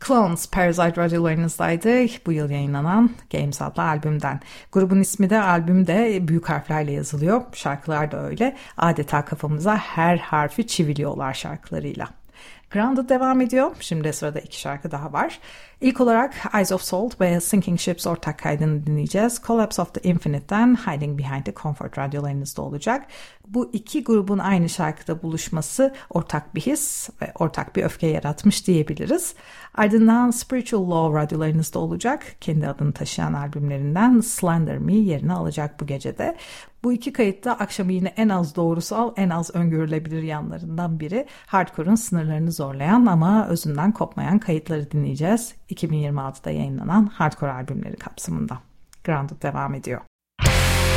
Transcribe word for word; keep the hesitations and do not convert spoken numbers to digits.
Clones, Parasite radyolarınızdaydı bu yıl yayınlanan Games adlı albümden. Grubun ismi de albümde büyük harflerle yazılıyor. Şarkılar da öyle. Adeta kafamıza her harfi çiviliyorlar şarkılarıyla. Grounded devam ediyor. Şimdi sırada iki şarkı daha var. İlk olarak Eyes of Salt ve Sinking Ships ortak kaydını dinleyeceğiz. Collapse of the Infinite'den Hiding Behind the Comfort radyolarınızda olacak. Bu iki grubun aynı şarkıda buluşması ortak bir his ve ortak bir öfke yaratmış diyebiliriz. Ardından Spiritual Law radyolarınızda olacak. Kendi adını taşıyan albümlerinden Slender Me yerini alacak bu gecede. Bu iki kayıtta akşamı yine en az doğrusal, en az öngörülebilir yanlarından biri. Hardcore'un sınırlarını zorlayan ama özünden kopmayan kayıtları dinleyeceğiz. iki bin yirmi altıda yayınlanan Hardcore albümleri kapsamında. Grounded devam ediyor.